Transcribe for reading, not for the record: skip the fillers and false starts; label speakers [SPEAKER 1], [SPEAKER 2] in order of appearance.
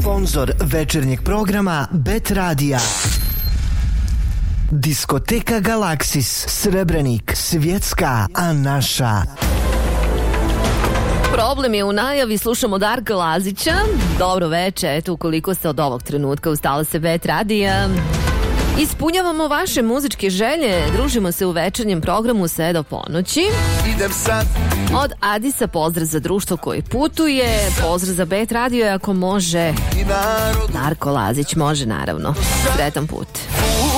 [SPEAKER 1] Sponzor večernjeg programa Bet Radija. Diskoteka Galaksis, Srebrenik, svjetska, a naša.
[SPEAKER 2] Problem je u najavi, slušamo Darka Lazića. Dobro veče, eto ukoliko ste od ovog trenutka ustala se Bet Radija. Ispunjavamo vaše muzičke želje, družimo se u večernjem programu sve do ponoći.
[SPEAKER 3] Idem sad.
[SPEAKER 2] Od Adisa pozdrav za društvo koji putuje, pozdrav za Bet Radio, ako može. Darko Lazić može, naravno. Sretan put.